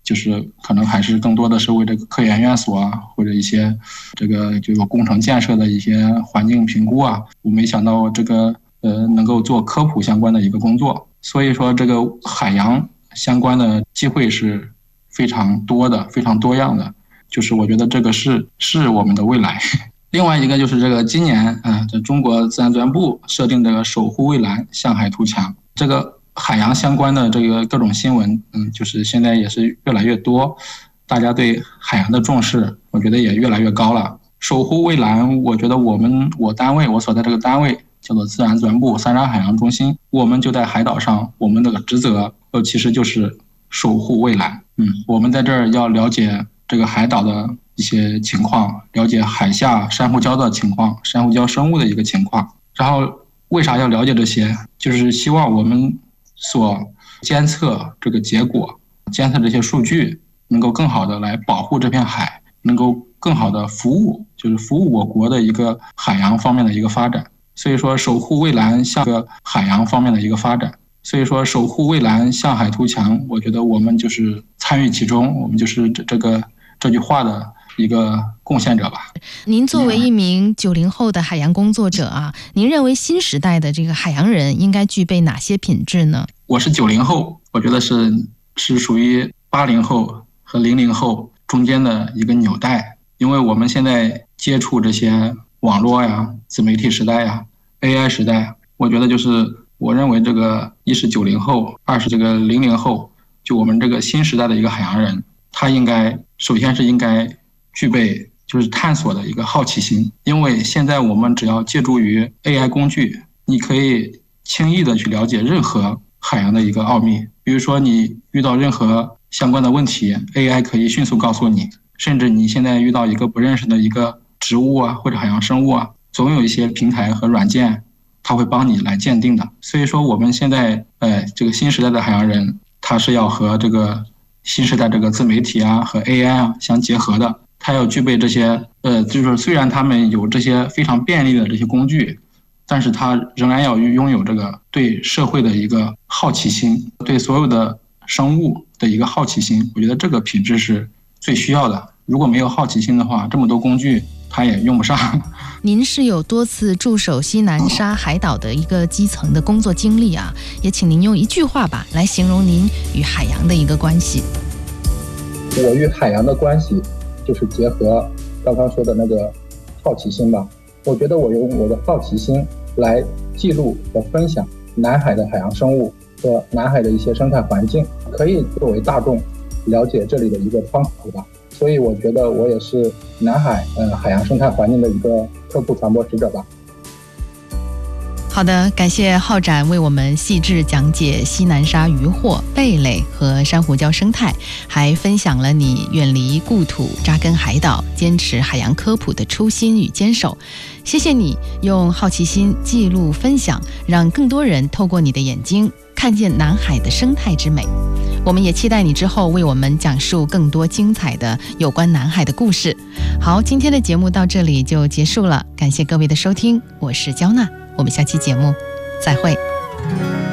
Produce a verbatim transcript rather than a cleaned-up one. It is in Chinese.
就是可能还是更多的是为这个科研院所啊，或者一些这个这个工程建设的一些环境评估啊，我没想到这个呃能够做科普相关的一个工作。所以说这个海洋相关的机会是非常多的，非常多样的，就是我觉得这个是是我们的未来。另外一个就是这个今年啊、呃，这中国自然资源部设定这个守护蔚蓝，向海图强，这个海洋相关的这个各种新闻，嗯，就是现在也是越来越多，大家对海洋的重视，我觉得也越来越高了。守护蔚蓝，我觉得我们我单位我所在这个单位叫做自然资源部三沙海洋中心，我们就在海岛上，我们的职责呃其实就是守护蔚蓝。嗯，我们在这儿要了解这个海岛的一些情况，了解海下珊瑚礁的情况，珊瑚礁生物的一个情况。然后为啥要了解这些？就是希望我们所监测这个结果，监测这些数据，能够更好的来保护这片海，能够更好的服务，就是服务我国的一个海洋方面的一个发展。所以说，守护蔚蓝向个海洋方面的一个发展。所以说，守护蔚蓝，向海图强，我觉得我们就是参与其中，我们就是这这个这句话的一个贡献者吧。 您作为一名九零后的海洋工作者啊，您认为新时代的这个海洋人应该具备哪些品质呢？ 我是九零后，我觉得是是属于八零后和零零后中间的一个纽带，因为我们现在接触这些网络呀、自媒体时代呀、A I 时代，我觉得就是我认为这个一是九零后，二是这个零零后，就我们这个新时代的一个海洋人，他应该首先是应该具备就是探索的一个好奇心，因为现在我们只要借助于 A I 工具，你可以轻易的去了解任何海洋的一个奥秘。比如说你遇到任何相关的问题， A I 可以迅速告诉你，甚至你现在遇到一个不认识的一个植物啊或者海洋生物啊，总有一些平台和软件它会帮你来鉴定的。所以说我们现在呃这个新时代的海洋人，他是要和这个新时代这个自媒体啊和 A I 啊相结合的，他要具备这些呃就是虽然他们有这些非常便利的这些工具，但是他仍然要拥有这个对社会的一个好奇心，对所有的生物的一个好奇心，我觉得这个品质是最需要的。如果没有好奇心的话，这么多工具他也用不上。 您是有多次驻守西南沙海岛的一个基层的工作经历啊，也请您用一句话吧来形容您与海洋的一个关系。 我与海洋的关系就是结合刚刚说的那个好奇心吧。我觉得我用我的好奇心来记录和分享南海的海洋生物和南海的一些生态环境，可以作为大众了解这里的一个方式吧。所以我觉得我也是南海呃海洋生态环境的一个科普传播使者吧。 好的，感谢浩展为我们细致讲解西南沙渔获、贝类和珊瑚礁生态，还分享了你远离故土、扎根海岛、坚持海洋科普的初心与坚守。谢谢你用好奇心记录分享，让更多人透过你的眼睛看见南海的生态之美。我们也期待你之后为我们讲述更多精彩的有关南海的故事。好，今天的节目到这里就结束了，感谢各位的收听，我是焦娜，我们下期节目再会。